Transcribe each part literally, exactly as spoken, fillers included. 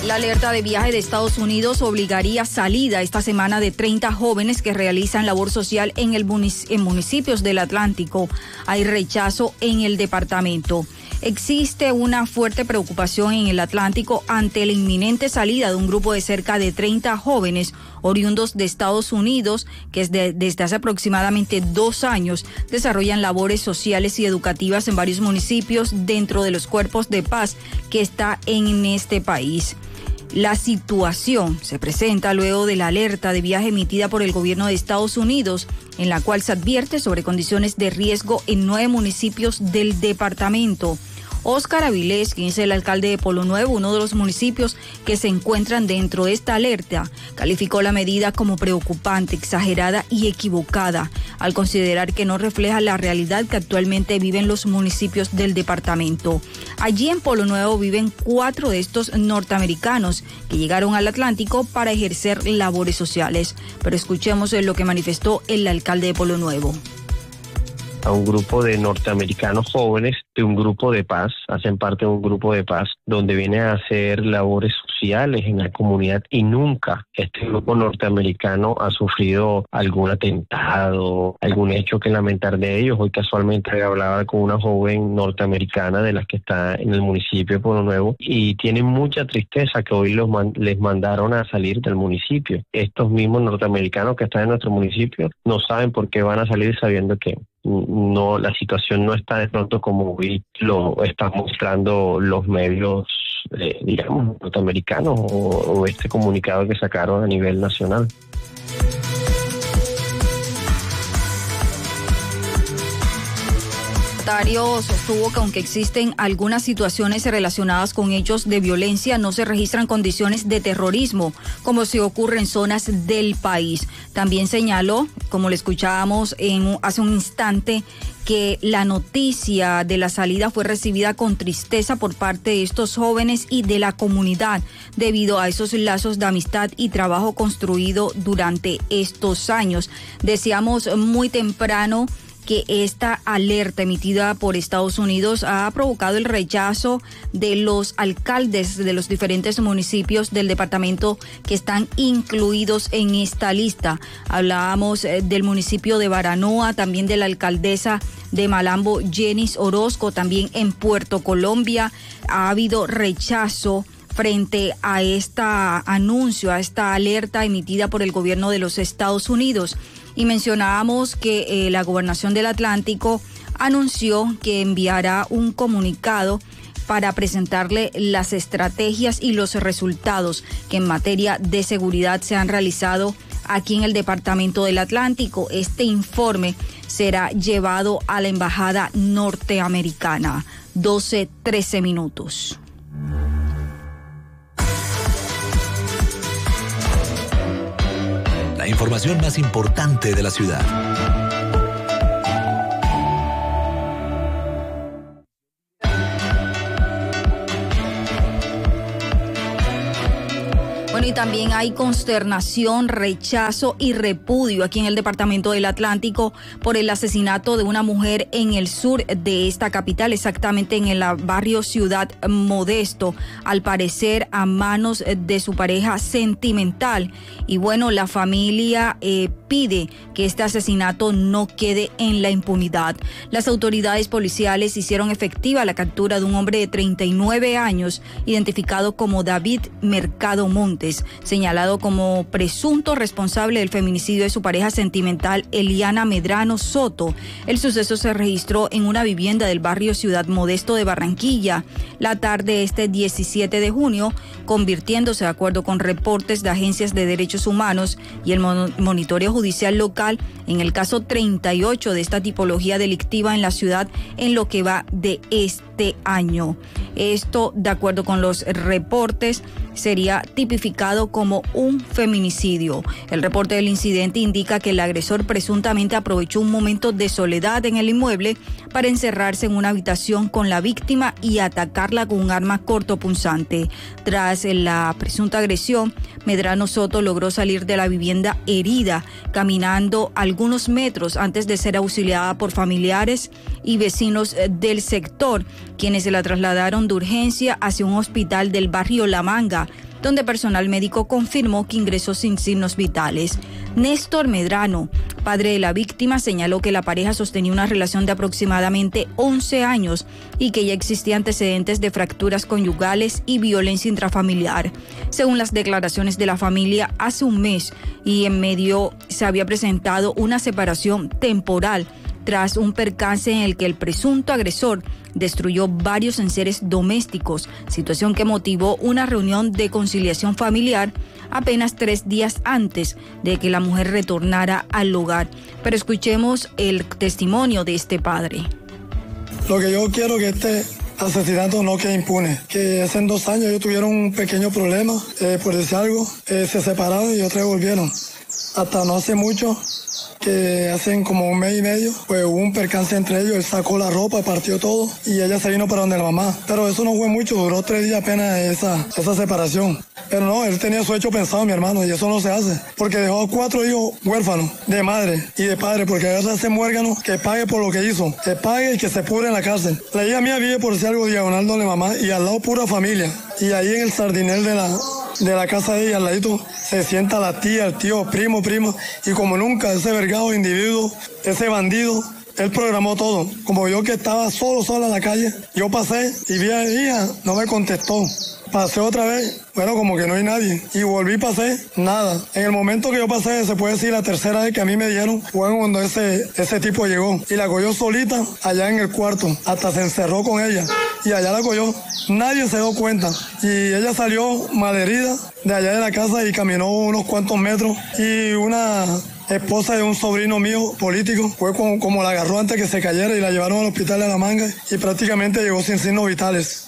La alerta de viaje de Estados Unidos obligaría salida esta semana de treinta jóvenes que realizan labor social en, el munic- en municipios del Atlántico. Hay rechazo en el departamento. Existe una fuerte preocupación en el Atlántico ante la inminente salida de un grupo de cerca de treinta jóvenes oriundos de Estados Unidos que desde, desde hace aproximadamente dos años desarrollan labores sociales y educativas en varios municipios dentro de los cuerpos de paz que está en este país. La situación se presenta luego de la alerta de viaje emitida por el gobierno de Estados Unidos, en la cual se advierte sobre condiciones de riesgo en nueve municipios del departamento. Óscar Avilés, quien es el alcalde de Polo Nuevo, uno de los municipios que se encuentran dentro de esta alerta, calificó la medida como preocupante, exagerada y equivocada, al considerar que no refleja la realidad que actualmente viven los municipios del departamento. Allí en Polo Nuevo viven cuatro de estos norteamericanos que llegaron al Atlántico para ejercer labores sociales. Pero escuchemos lo que manifestó el alcalde de Polo Nuevo. A un grupo de norteamericanos jóvenes de un grupo de paz, hacen parte de un grupo de paz donde viene a hacer labores sociales en la comunidad y nunca este grupo norteamericano ha sufrido algún atentado, algún hecho que lamentar de ellos. Hoy casualmente hablaba con una joven norteamericana de las que está en el municipio de Polo Nuevo y tienen mucha tristeza que hoy los man- les mandaron a salir del municipio. Estos mismos norteamericanos que están en nuestro municipio no saben por qué van a salir sabiendo que no, la situación no está de pronto como hoy lo están mostrando los medios, eh, digamos, norteamericanos o, o este comunicado que sacaron a nivel nacional. Sostuvo que aunque existen algunas situaciones relacionadas con hechos de violencia, no se registran condiciones de terrorismo, como se ocurre en zonas del país. También señaló, como le escuchábamos en, hace un instante, que la noticia de la salida fue recibida con tristeza por parte de estos jóvenes y de la comunidad, debido a esos lazos de amistad y trabajo construido durante estos años. Decíamos muy temprano que esta alerta emitida por Estados Unidos ha provocado el rechazo de los alcaldes de los diferentes municipios del departamento que están incluidos en esta lista. Hablábamos del municipio de Baranoa, también de la alcaldesa de Malambo, Jenis Orozco, también en Puerto Colombia. Ha habido rechazo frente a este anuncio, a esta alerta emitida por el gobierno de los Estados Unidos. Y mencionábamos que eh, la Gobernación del Atlántico anunció que enviará un comunicado para presentarle las estrategias y los resultados que en materia de seguridad se han realizado aquí en el Departamento del Atlántico. Este informe será llevado a la Embajada norteamericana. doce trece minutos. La información más importante de la ciudad. Bueno, y también hay consternación, rechazo y repudio aquí en el Departamento del Atlántico por el asesinato de una mujer en el sur de esta capital, exactamente en el barrio Ciudad Modesto, al parecer a manos de su pareja sentimental. Y bueno, la familia eh, pide que este asesinato no quede en la impunidad. Las autoridades policiales hicieron efectiva la captura de un hombre de treinta y nueve años, identificado como David Mercado Montes, señalado como presunto responsable del feminicidio de su pareja sentimental Eliana Medrano Soto. El suceso se registró en una vivienda del barrio Ciudad Modesto de Barranquilla la tarde de este diecisiete de junio, convirtiéndose, de acuerdo con reportes de agencias de derechos humanos y el monitoreo judicial local, en el caso treinta y ocho de esta tipología delictiva en la ciudad en lo que va de este año. Esto, de acuerdo con los reportes, sería tipificado como un feminicidio. El reporte del incidente indica que el agresor presuntamente aprovechó un momento de soledad en el inmueble para encerrarse en una habitación con la víctima y atacarla con un arma cortopunzante. Tras la presunta agresión, Medrano Soto logró salir de la vivienda herida, caminando algunos metros antes de ser auxiliada por familiares y vecinos del sector, quienes se la trasladaron de urgencia hacia un hospital del barrio La Manga. donde personal médico confirmó que ingresó sin signos vitales. Néstor Medrano, padre de la víctima, señaló que la pareja sostenía una relación de aproximadamente once años y que ya existían antecedentes de fracturas conyugales y violencia intrafamiliar. Según las declaraciones de la familia, hace un mes y en medio se había presentado una separación temporal tras un percance en el que el presunto agresor destruyó varios enseres domésticos, situación que motivó una reunión de conciliación familiar apenas tres días antes de que la mujer retornara al hogar. Pero escuchemos el testimonio de este padre. Lo que yo quiero que este asesinato no quede impune, que hace dos años ellos tuvieron un pequeño problema, eh, por decir algo, eh, se separaron y otra vez volvieron. Hasta no hace mucho, que hacen como un mes y medio, pues hubo un percance entre ellos, él sacó la ropa, partió todo y ella se vino para donde la mamá. Pero eso no fue mucho, duró tres días apenas esa, esa separación. Pero no, él tenía su hecho pensado, mi hermano, y eso no se hace, porque dejó cuatro hijos huérfanos, de madre y de padre, porque a veces ese muérgano que pague por lo que hizo, que pague y que se pudre en la cárcel. La hija mía vive por si algo diagonal donde mamá y al lado pura familia. Y ahí en el sardinel de la, de la casa de ella, al ladito, se sienta la tía, el tío, primo, primo, y como nunca ese vergado individuo, ese bandido, él programó todo. Como yo que estaba solo, sola en la calle, yo pasé y vi a ella, no me contestó. Pasé otra vez, bueno, como que no hay nadie. Y volví, pasé, nada. En el momento que yo pasé, se puede decir la tercera vez que a mí me dieron, fue cuando ese, ese tipo llegó. Y la cogió solita allá en el cuarto, hasta se encerró con ella. Y allá la cogió. Nadie se dio cuenta. Y ella salió malherida de allá de la casa y caminó unos cuantos metros. Y una esposa de un sobrino mío político fue como, como la agarró antes que se cayera y la llevaron al hospital de La Manga y prácticamente llegó sin signos vitales.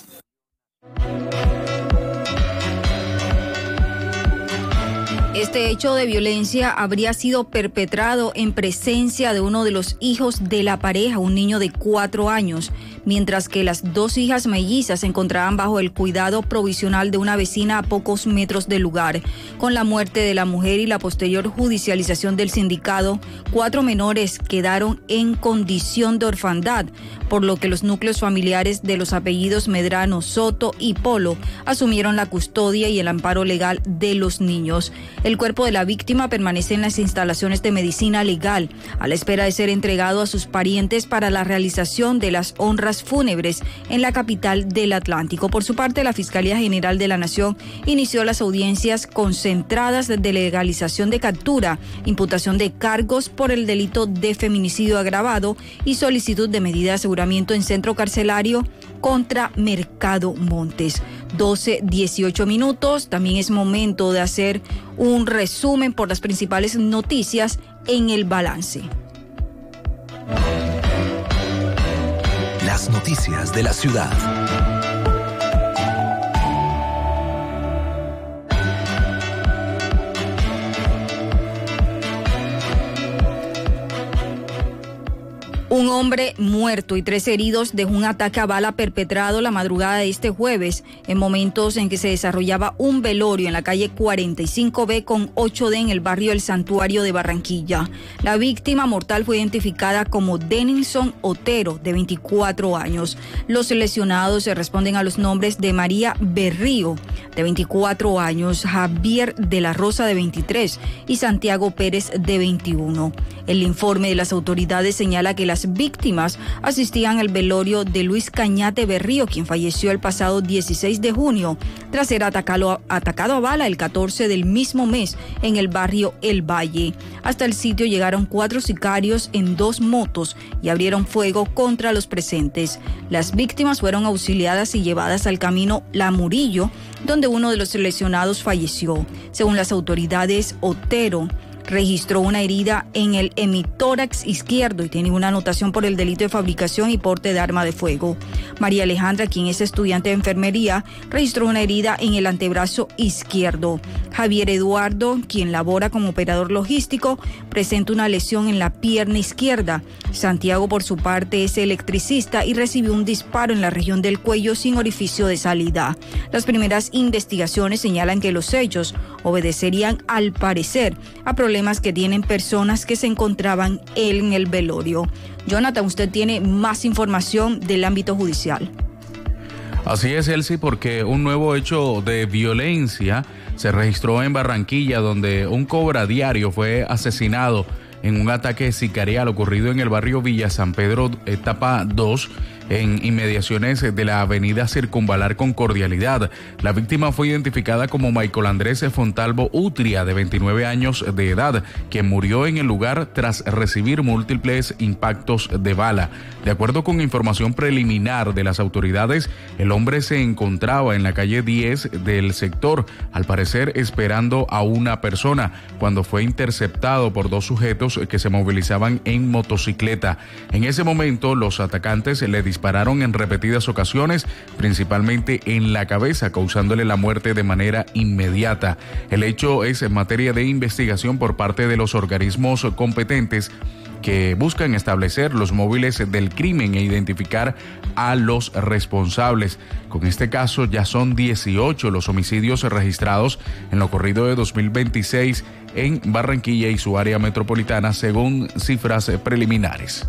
Este hecho de violencia habría sido perpetrado en presencia de uno de los hijos de la pareja, un niño de cuatro años, mientras que las dos hijas mellizas se encontraban bajo el cuidado provisional de una vecina a pocos metros del lugar. Con la muerte de la mujer y la posterior judicialización del sindicado, cuatro menores quedaron en condición de orfandad, por lo que los núcleos familiares de los apellidos Medrano, Soto y Polo asumieron la custodia y el amparo legal de los niños. El cuerpo de la víctima permanece en las instalaciones de medicina legal, a la espera de ser entregado a sus parientes para la realización de las honras fúnebres en la capital del Atlántico. Por su parte, la Fiscalía General de la Nación inició las audiencias concentradas de legalización de captura, imputación de cargos por el delito de feminicidio agravado y solicitud de medida de aseguramiento en centro carcelario contra Mercado Montes. doce, dieciocho minutos. También es momento de hacer un resumen por las principales noticias en el balance. Las noticias de la ciudad. Un hombre muerto y tres heridos dejó un ataque a bala perpetrado la madrugada de este jueves, en momentos en que se desarrollaba un velorio en la calle cuarenta y cinco B con ocho D en el barrio El Santuario de Barranquilla. La víctima mortal fue identificada como Denilson Otero, de veinticuatro años. Los lesionados se responden a los nombres de María Berrío, de veinticuatro años, Javier de la Rosa, de veintitrés, y Santiago Pérez, de veintiuno. El informe de las autoridades señala que las víctimas asistían al velorio de Luis Cañate Berrío, quien falleció el pasado dieciséis de junio tras ser atacado, atacado a bala el catorce del mismo mes en el barrio El Valle. Hasta el sitio llegaron cuatro sicarios en dos motos y abrieron fuego contra los presentes. Las víctimas fueron auxiliadas y llevadas al camino La Murillo, donde uno de los lesionados falleció. Según las autoridades, Otero registró una herida en el hemitórax izquierdo y tiene una anotación por el delito de fabricación y porte de arma de fuego. María Alejandra, quien es estudiante de enfermería, registró una herida en el antebrazo izquierdo. Javier Eduardo, quien labora como operador logístico, presenta una lesión en la pierna izquierda. Santiago, por su parte, es electricista y recibió un disparo en la región del cuello sin orificio de salida. Las primeras investigaciones señalan que los hechos obedecerían, al parecer, a problemas que tienen personas que se encontraban en el velorio. Jonathan, usted tiene más información del ámbito judicial. Así es, Elsie, porque un nuevo hecho de violencia se registró en Barranquilla, donde un cobra diario fue asesinado en un ataque sicarial ocurrido en el barrio Villa San Pedro, etapa dos, en inmediaciones de la avenida Circunvalar con Cordialidad. La víctima fue identificada como Michael Andrés Fontalvo Utria, de veintinueve años de edad, quien murió en el lugar tras recibir múltiples impactos de bala. De acuerdo con información preliminar de las autoridades, el hombre se encontraba en la calle diez del sector, al parecer esperando a una persona, cuando fue interceptado por dos sujetos que se movilizaban en motocicleta. En ese momento, los atacantes le dispararon en repetidas ocasiones, principalmente en la cabeza, causándole la muerte de manera inmediata. El hecho es en materia de investigación por parte de los organismos competentes que buscan establecer los móviles del crimen e identificar a los responsables. Con este caso ya son dieciocho los homicidios registrados en lo corrido de dos mil veintiséis en Barranquilla y su área metropolitana, según cifras preliminares.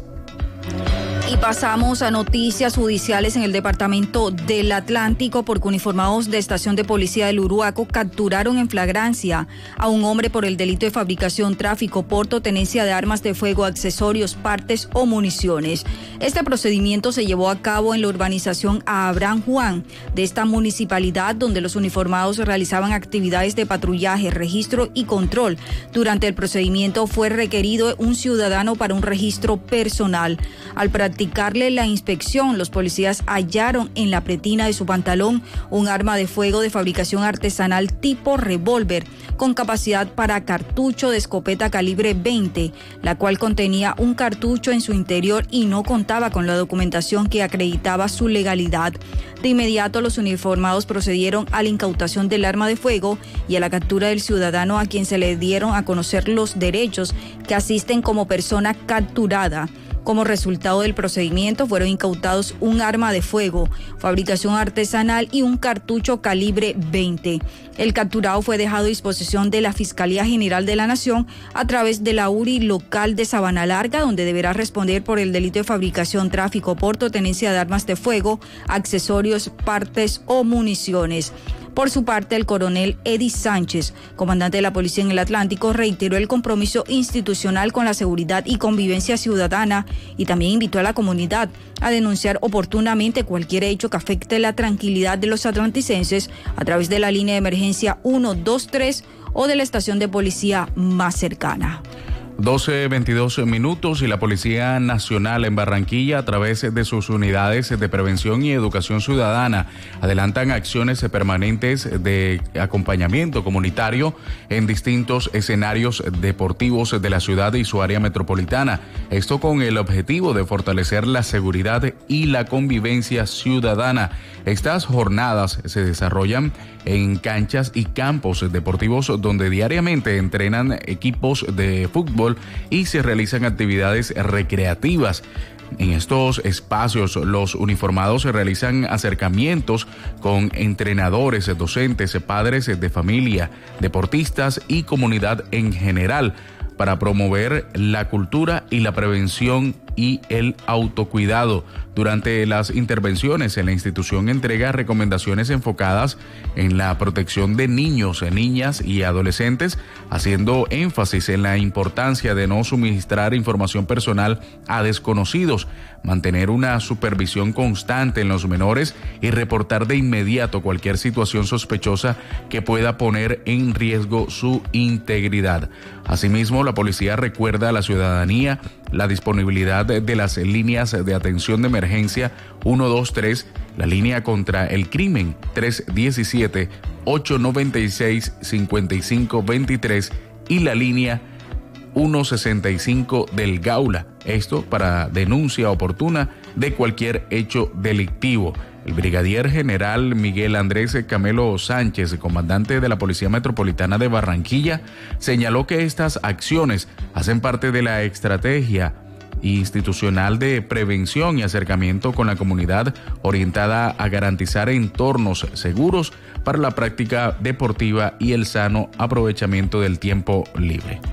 Y pasamos a noticias judiciales en el departamento del Atlántico, porque uniformados de estación de policía del Uruaco capturaron en flagrancia a un hombre por el delito de fabricación, tráfico, porto, tenencia de armas de fuego, accesorios, partes o municiones. Este procedimiento se llevó a cabo en la urbanización Abraham Juan de esta municipalidad, donde los uniformados realizaban actividades de patrullaje, registro y control. Durante el procedimiento fue requerido un ciudadano para un registro personal. Al practicarle la inspección, los policías hallaron en la pretina de su pantalón un arma de fuego de fabricación artesanal tipo revólver con capacidad para cartucho de escopeta calibre veinte, la cual contenía un cartucho en su interior y no contaba con la documentación que acreditaba su legalidad. De inmediato, los uniformados procedieron a la incautación del arma de fuego y a la captura del ciudadano, a quien se le dieron a conocer los derechos que asisten como persona capturada. Como resultado del procedimiento, fueron incautados un arma de fuego, fabricación artesanal y un cartucho calibre veinte. El capturado fue dejado a disposición de la Fiscalía General de la Nación a través de la U R I local de Sabana Larga, donde deberá responder por el delito de fabricación, tráfico, porto, tenencia de armas de fuego, accesorios, partes o municiones. Por su parte, el coronel Eddie Sánchez, comandante de la Policía en el Atlántico, reiteró el compromiso institucional con la seguridad y convivencia ciudadana y también invitó a la comunidad a denunciar oportunamente cualquier hecho que afecte la tranquilidad de los atlanticenses a través de la línea de emergencia uno dos tres o de la estación de policía más cercana. doce veintidós minutos y la Policía Nacional en Barranquilla, a través de sus unidades de prevención y educación ciudadana, adelantan acciones permanentes de acompañamiento comunitario en distintos escenarios deportivos de la ciudad y su área metropolitana. Esto con el objetivo de fortalecer la seguridad y la convivencia ciudadana. Estas jornadas se desarrollan en canchas y campos deportivos donde diariamente entrenan equipos de fútbol y se realizan actividades recreativas. En estos espacios, los uniformados se realizan acercamientos con entrenadores, docentes, padres de familia, deportistas y comunidad en general, para promover la cultura y la prevención y el autocuidado. Durante las intervenciones, en la institución entrega recomendaciones enfocadas en la protección de niños, niñas y adolescentes, haciendo énfasis en la importancia de no suministrar información personal a desconocidos, mantener una supervisión constante en los menores y reportar de inmediato cualquier situación sospechosa que pueda poner en riesgo su integridad. Asimismo, la policía recuerda a la ciudadanía la disponibilidad de las líneas de atención de emergencia uno dos tres, la línea contra el crimen tres diecisiete, ocho noventa y seis, cincuenta y cinco veintitrés y la línea uno sesenta y cinco del Gaula. Esto para denuncia oportuna de cualquier hecho delictivo. El brigadier general Miguel Andrés Camelo Sánchez, comandante de la Policía Metropolitana de Barranquilla, señaló que estas acciones hacen parte de la estrategia institucional de prevención y acercamiento con la comunidad, orientada a garantizar entornos seguros para la práctica deportiva y el sano aprovechamiento del tiempo libre.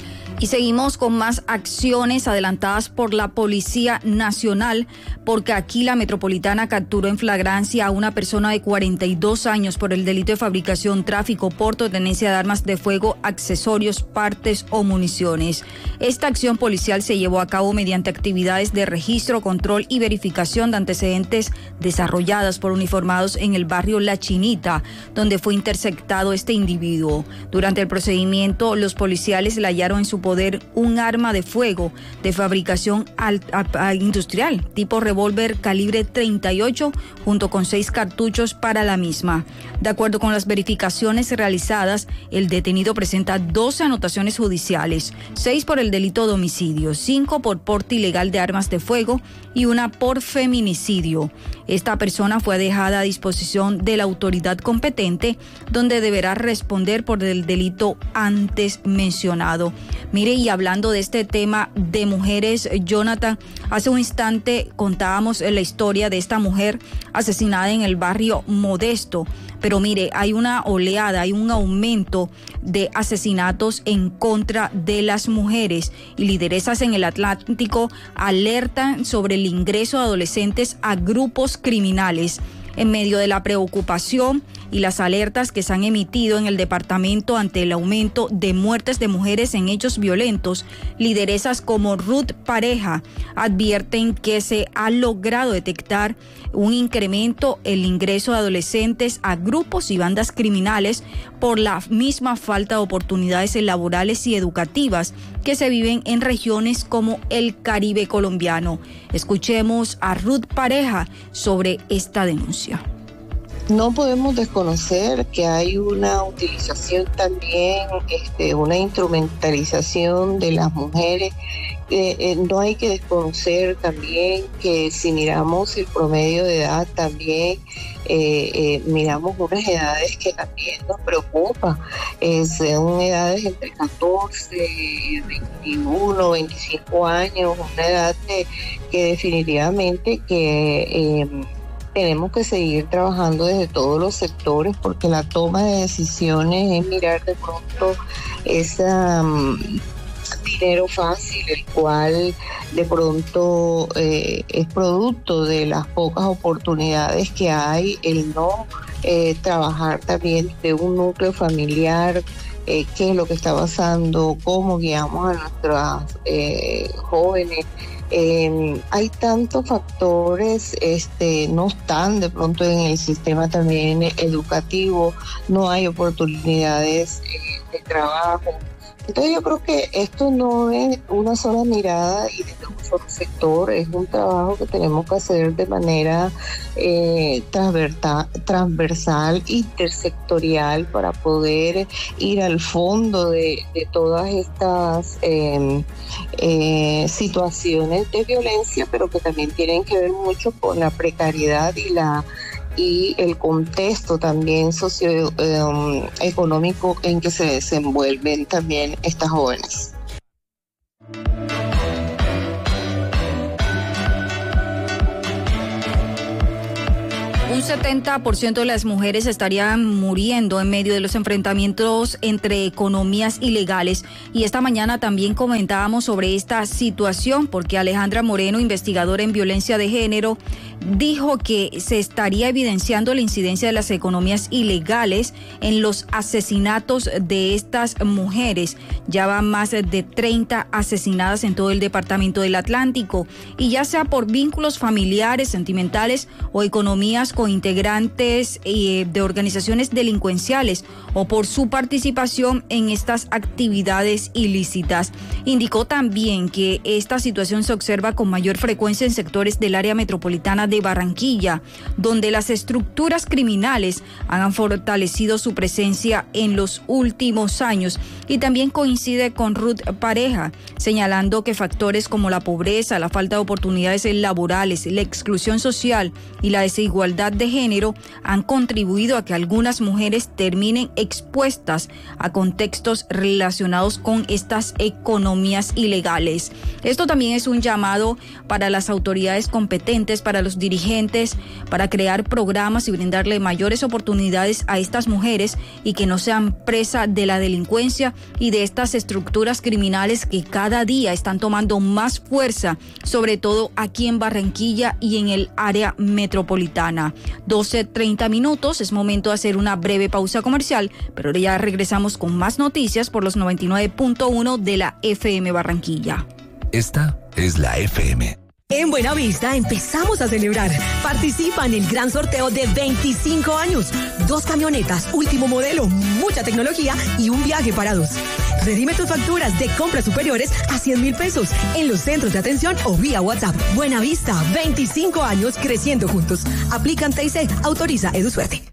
Y seguimos con más acciones adelantadas por la Policía Nacional, porque aquí la Metropolitana capturó en flagrancia a una persona de cuarenta y dos años por el delito de fabricación, tráfico, porte o tenencia de armas de fuego, accesorios, partes o municiones. Esta acción policial se llevó a cabo mediante actividades de registro, control y verificación de antecedentes desarrolladas por uniformados en el barrio La Chinita, donde fue interceptado este individuo. Durante el procedimiento, los policiales le hallaron en su poder un arma de fuego de fabricación al, a, a industrial, tipo revólver calibre treinta y ocho, junto con seis cartuchos para la misma. De acuerdo con las verificaciones realizadas, el detenido presenta doce anotaciones judiciales, seis por el delito de homicidio, cinco por porte ilegal de armas de fuego y una por feminicidio. Esta persona fue dejada a disposición de la autoridad competente, donde deberá responder por el delito antes mencionado. Mire, y hablando de este tema de mujeres, Jonathan, hace un instante contábamos la historia de esta mujer asesinada en el barrio Modesto, pero mire, hay una oleada, hay un aumento de asesinatos en contra de las mujeres, y lideresas en el Atlántico alertan sobre el ingreso de adolescentes a grupos criminales. En medio de la preocupación y las alertas que se han emitido en el departamento ante el aumento de muertes de mujeres en hechos violentos, lideresas como Ruth Pareja advierten que se ha logrado detectar un incremento en el ingreso de adolescentes a grupos y bandas criminales por la misma falta de oportunidades laborales y educativas que se viven en regiones como el Caribe colombiano. Escuchemos a Ruth Pareja sobre esta denuncia. No podemos desconocer que hay una utilización también, este, una instrumentalización de las mujeres. Eh, eh, no hay que desconocer también que si miramos el promedio de edad también, eh, eh, miramos unas edades que también nos preocupan. Eh, son edades entre catorce, veintiuno, veinticinco años, una edad que, que definitivamente que... Eh, tenemos que seguir trabajando desde todos los sectores, porque la toma de decisiones es mirar de pronto ese um, dinero fácil, el cual de pronto eh, es producto de las pocas oportunidades que hay, el no eh, trabajar también de un núcleo familiar. Eh, qué es lo que está pasando, cómo guiamos a nuestras eh, jóvenes. Eh, hay tantos factores, este, no están de pronto en el sistema también educativo, no hay oportunidades eh, de trabajo. Entonces yo creo que esto no es una sola mirada y desde un solo sector, es un trabajo que tenemos que hacer de manera eh, transversal, transversal, intersectorial, para poder ir al fondo de, de todas estas eh, eh, situaciones de violencia, pero que también tienen que ver mucho con la precariedad y la y el contexto también socioeconómico eh, en que se desenvuelven también estas jóvenes. Un setenta por ciento de las mujeres estarían muriendo en medio de los enfrentamientos entre economías ilegales. Y esta mañana también comentábamos sobre esta situación, porque Alejandra Moreno, investigadora en violencia de género, dijo que se estaría evidenciando la incidencia de las economías ilegales en los asesinatos de estas mujeres. Ya van más de treinta asesinadas en todo el departamento del Atlántico, y ya sea por vínculos familiares, sentimentales o economías con integrantes eh, de organizaciones delincuenciales o por su participación en estas actividades ilícitas. Indicó también que esta situación se observa con mayor frecuencia en sectores del área metropolitana de Barranquilla, donde las estructuras criminales han fortalecido su presencia en los últimos años. Y también coincide con Ruth Pareja, señalando que factores como la pobreza, la falta de oportunidades laborales, la exclusión social y la desigualdad de género han contribuido a que algunas mujeres terminen expuestas a contextos relacionados con estas economías ilegales. Esto también es un llamado para las autoridades competentes, para los dirigentes, para crear programas y brindarle mayores oportunidades a estas mujeres y que no sean presa de la delincuencia Barranquilla y de estas estructuras criminales que cada día están tomando más fuerza, sobre todo aquí en Barranquilla y en el área metropolitana. doce treinta minutos, es momento de hacer una breve pausa comercial, pero ahora ya regresamos con más noticias por los noventa y nueve punto uno de la F M Barranquilla. Esta es la F M. En Buenavista empezamos a celebrar. Participa en el gran sorteo de veinticinco años. Dos camionetas, último modelo, mucha tecnología y un viaje para dos. Redime tus facturas de compras superiores a cien mil pesos en los centros de atención o vía WhatsApp. Buenavista, veinticinco años creciendo juntos. Aplican T I C, autoriza EduSuerte.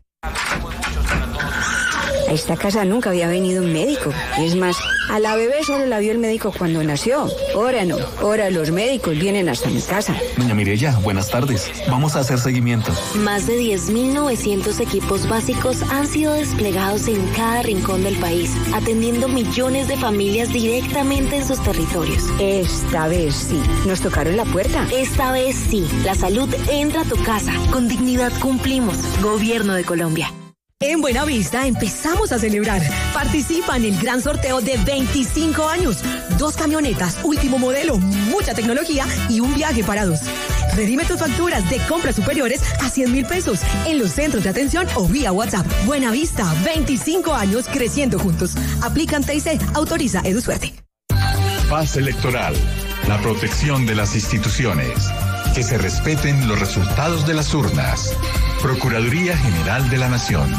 A esta casa nunca había venido un médico. Es más, a la bebé solo la vio el médico cuando nació. Ahora no, ahora los médicos vienen hasta mi casa. Doña Mireya, buenas tardes. Vamos a hacer seguimiento. Más de diez mil novecientos equipos básicos han sido desplegados en cada rincón del país, atendiendo millones de familias directamente en sus territorios. Esta vez sí, nos tocaron la puerta. Esta vez sí, la salud entra a tu casa. Con dignidad cumplimos. Gobierno de Colombia. En Buenavista empezamos a celebrar. Participa en el gran sorteo de veinticinco años. Dos camionetas, último modelo, mucha tecnología y un viaje para dos. Redime tus facturas de compras superiores a cien mil pesos en los centros de atención o vía WhatsApp. Buenavista, veinticinco años creciendo juntos. Aplican T I C, autoriza EduSuerte. Paz electoral, la protección de las instituciones. Que se respeten los resultados de las urnas. Procuraduría General de la Nación.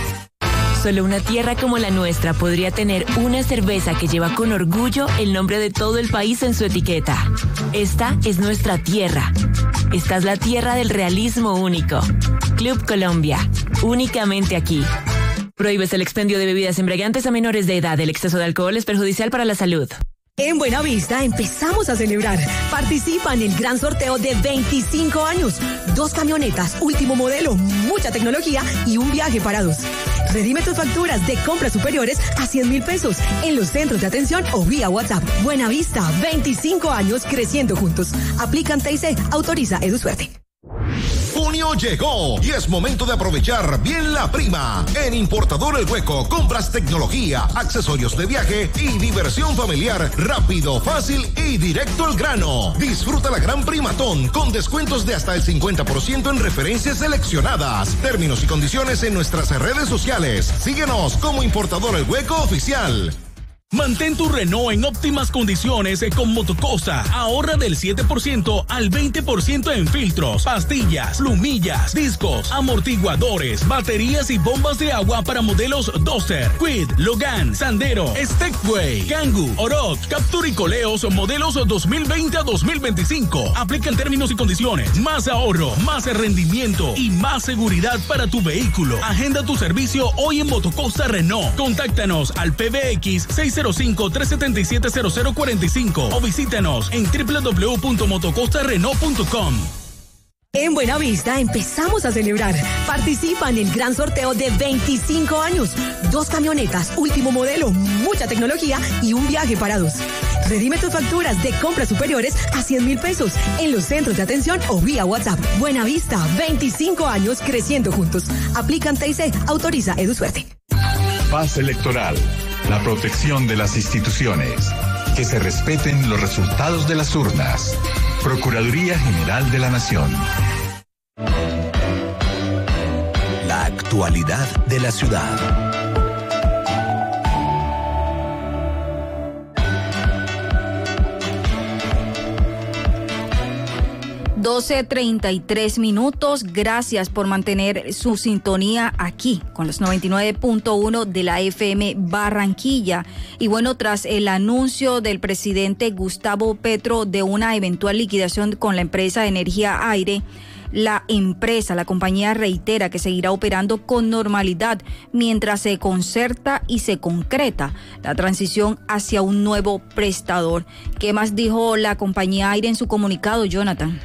Solo una tierra como la nuestra podría tener una cerveza que lleva con orgullo el nombre de todo el país en su etiqueta. Esta es nuestra tierra. Esta es la tierra del realismo único. Club Colombia, únicamente aquí. Prohíbes el expendio de bebidas embriagantes a menores de edad. El exceso de alcohol es perjudicial para la salud. En Buenavista empezamos a celebrar. Participa en el gran sorteo de veinticinco años. Dos camionetas, último modelo, mucha tecnología y un viaje para dos. Redime tus facturas de compras superiores a cien mil pesos en los centros de atención o vía WhatsApp. Buenavista, veinticinco años creciendo juntos. Aplican T I C, autoriza EduSuerte. Junio llegó y es momento de aprovechar bien la prima. En Importador El Hueco compras tecnología, accesorios de viaje y diversión familiar rápido, fácil y directo al grano. Disfruta la gran primatón con descuentos de hasta el cincuenta por ciento en referencias seleccionadas. Términos y condiciones en nuestras redes sociales. Síguenos como Importador El Hueco Oficial. Mantén tu Renault en óptimas condiciones con Motocosa. Ahorra del siete por ciento al veinte por ciento en filtros, pastillas, plumillas, discos, amortiguadores, baterías y bombas de agua para modelos Duster, Kwid, Logan, Sandero, Stepway, Kangoo, Oroch, Captur y Coleos modelos dos mil veinte a dos mil veinticinco. Aplican términos y condiciones. Más ahorro, más rendimiento y más seguridad para tu vehículo. Agenda tu servicio hoy en Motocosa Renault. Contáctanos al P B X seis cero cinco, tres siete siete, cero cero cuatro cinco o visítanos en doble u doble u doble u punto motocosta renault punto com. En Buenavista empezamos a celebrar. Participa en el gran sorteo de veinticinco años. Dos camionetas, último modelo, mucha tecnología y un viaje para dos. Redime tus facturas de compras superiores a cien mil pesos en los centros de atención o vía WhatsApp. Buenavista, veinticinco años creciendo juntos. Aplican T I C, autoriza EduSuerte. Paz electoral, la protección de las instituciones. Que se respeten los resultados de las urnas. Procuraduría General de la Nación. La actualidad de la ciudad. doce treinta y tres minutos. Gracias por mantener su sintonía aquí con los noventa y nueve punto uno de la F M Barranquilla. Y bueno, tras el anuncio del presidente Gustavo Petro de una eventual liquidación con la empresa de energía aire, la empresa, la compañía reitera que seguirá operando con normalidad mientras se concerta y se concreta la transición hacia un nuevo prestador. ¿Qué más dijo la compañía aire en su comunicado, Jonathan?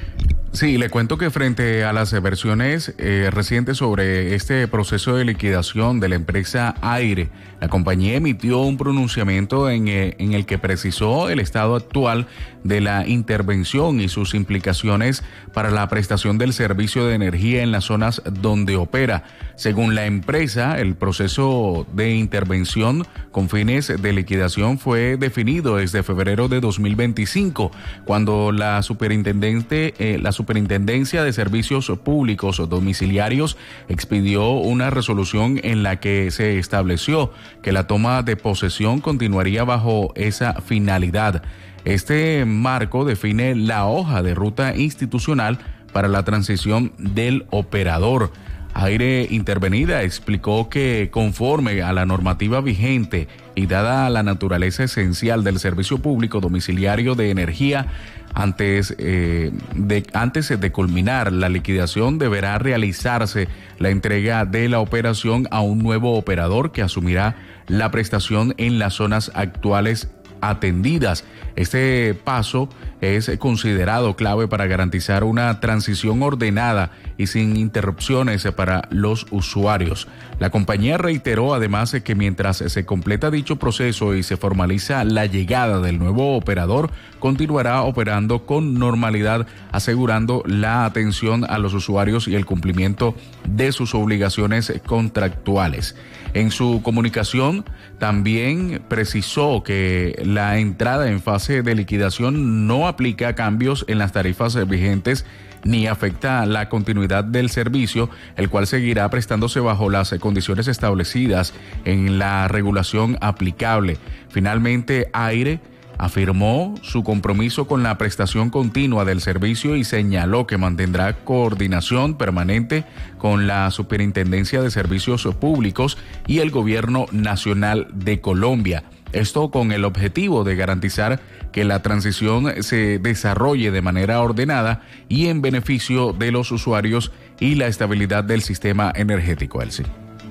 Sí, le cuento que frente a las versiones eh, recientes sobre este proceso de liquidación de la empresa Aire, la compañía emitió un pronunciamiento en, eh, en el que precisó el estado actual de la intervención y sus implicaciones para la prestación del servicio de energía en las zonas donde opera. Según la empresa, el proceso de intervención con fines de liquidación fue definido desde febrero de dos mil veinticinco, cuando la superintendente, eh, la Superintendencia de Servicios Públicos Domiciliarios expidió una resolución en la que se estableció que la toma de posesión continuaría bajo esa finalidad. Este marco define la hoja de ruta institucional para la transición del operador. Aire Intervenida explicó que conforme a la normativa vigente y dada la naturaleza esencial del servicio público domiciliario de energía, antes, eh, de, antes de culminar la liquidación deberá realizarse la entrega de la operación a un nuevo operador que asumirá la prestación en las zonas actuales atendidas. Este paso es considerado clave para garantizar una transición ordenada y sin interrupciones para los usuarios. La compañía reiteró además que mientras se completa dicho proceso y se formaliza la llegada del nuevo operador, continuará operando con normalidad, asegurando la atención a los usuarios y el cumplimiento de sus obligaciones contractuales. En su comunicación también precisó que la entrada en fase de liquidación no aplica cambios en las tarifas vigentes ni afecta la continuidad del servicio, el cual seguirá prestándose bajo las condiciones establecidas en la regulación aplicable. Finalmente, Aire afirmó su compromiso con la prestación continua del servicio y señaló que mantendrá coordinación permanente con la Superintendencia de Servicios Públicos y el Gobierno Nacional de Colombia. Esto con el objetivo de garantizar que la transición se desarrolle de manera ordenada y en beneficio de los usuarios y la estabilidad del sistema energético, Elsie.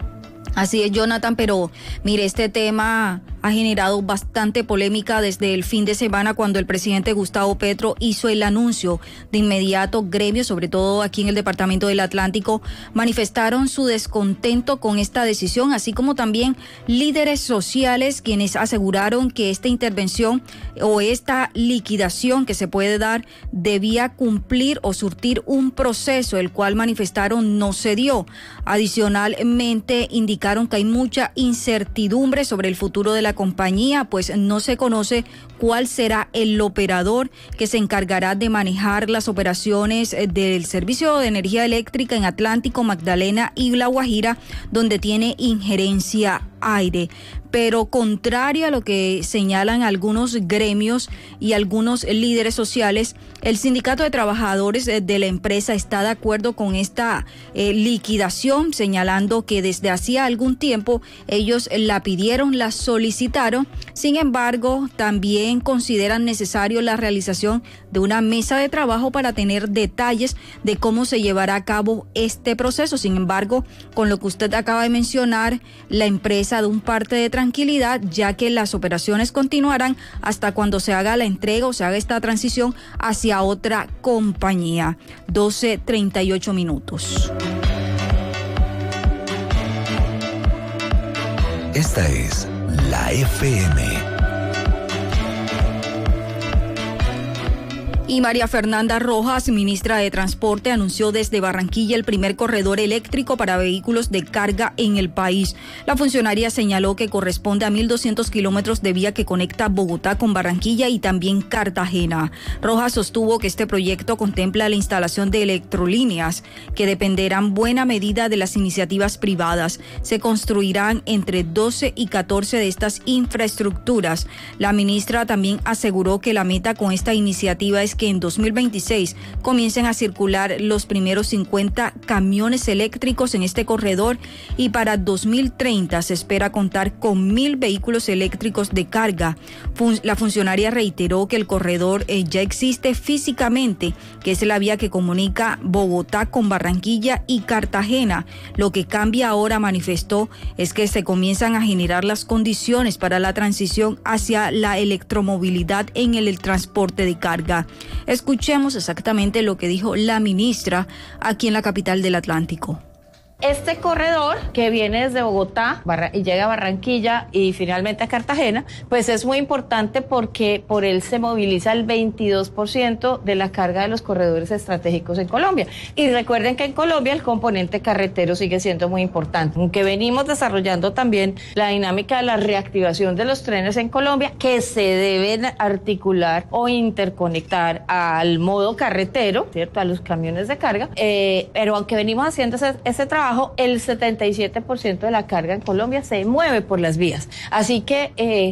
Así es, Jonathan, pero mire, este tema ha generado bastante polémica desde el fin de semana cuando el presidente Gustavo Petro hizo el anuncio. De inmediato, gremios, sobre todo aquí en el departamento del Atlántico, manifestaron su descontento con esta decisión, así como también líderes sociales quienes aseguraron que esta intervención o esta liquidación que se puede dar debía cumplir o surtir un proceso, el cual manifestaron no se dio. Adicionalmente, indicaron que hay mucha incertidumbre sobre el futuro de la compañía, pues no se conoce cuál será el operador que se encargará de manejar las operaciones del servicio de energía eléctrica en Atlántico, Magdalena y La Guajira, donde tiene injerencia Aire. Pero contrario a lo que señalan algunos gremios y algunos líderes sociales, el sindicato de trabajadores de la empresa está de acuerdo con esta eh, liquidación, señalando que desde hacía algún tiempo ellos la pidieron, la solicitaron. Sin embargo, también consideran necesario la realización de una mesa de trabajo para tener detalles de cómo se llevará a cabo este proceso. Sin embargo, con lo que usted acaba de mencionar, la empresa de un parte de tranquilidad, ya que las operaciones continuarán hasta cuando se haga la entrega o se haga esta transición hacia otra compañía. doce treinta y ocho minutos. Esta es la F M. Y María Fernanda Rojas, ministra de Transporte, anunció desde Barranquilla el primer corredor eléctrico para vehículos de carga en el país. La funcionaria señaló que corresponde a mil doscientos kilómetros de vía que conecta Bogotá con Barranquilla y también Cartagena. Rojas sostuvo que este proyecto contempla la instalación de electrolíneas que dependerán buena medida de las iniciativas privadas. Se construirán entre doce y catorce de estas infraestructuras. La ministra también aseguró que la meta con esta iniciativa es que en dos mil veintiséis comiencen a circular los primeros cincuenta camiones eléctricos en este corredor y para dos mil treinta se espera contar con mil vehículos eléctricos de carga. Fun- la funcionaria reiteró que el corredor eh, ya existe físicamente, que es la vía que comunica Bogotá con Barranquilla y Cartagena. Lo que cambia ahora, manifestó, es que se comienzan a generar las condiciones para la transición hacia la electromovilidad en el, el transporte de carga. Escuchemos exactamente lo que dijo la ministra aquí en la capital del Atlántico. Este corredor que viene desde Bogotá y llega a Barranquilla y finalmente a Cartagena, pues es muy importante porque por él se moviliza el veintidós por ciento de la carga de los corredores estratégicos en Colombia. Y recuerden que en Colombia el componente carretero sigue siendo muy importante, aunque venimos desarrollando también la dinámica de la reactivación de los trenes en Colombia, que se deben articular o interconectar al modo carretero, ¿cierto?, a los camiones de carga, eh, pero aunque venimos haciendo ese, ese trabajo, el setenta y siete por ciento de la carga en Colombia se mueve por las vías. Así que... Eh...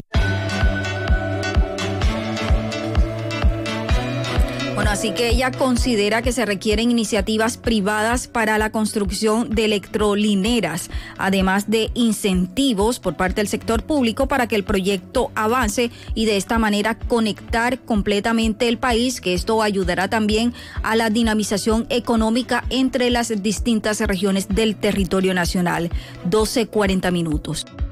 Bueno, así que ella considera que se requieren iniciativas privadas para la construcción de electrolineras, además de incentivos por parte del sector público para que el proyecto avance y de esta manera conectar completamente el país, que esto ayudará también a la dinamización económica entre las distintas regiones del territorio nacional. doce cuarenta minutos.